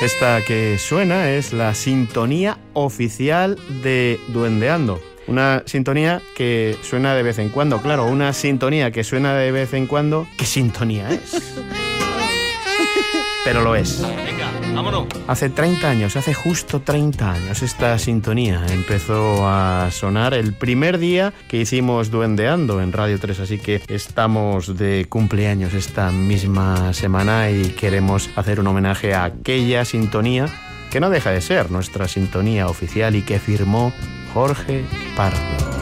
Esta que suena es la sintonía oficial de Duendeando. Una sintonía que suena de vez en cuando. Claro, una sintonía que suena de vez en cuando. ¿Qué sintonía es? Pero lo es. Venga, vámonos. Hace 30 años, hace justo 30 años, esta sintonía empezó a sonar el primer día que hicimos Duendeando en Radio 3, así que estamos de cumpleaños esta misma semana y queremos hacer un homenaje a aquella sintonía que no deja de ser nuestra sintonía oficial y que firmó Jorge Pardo.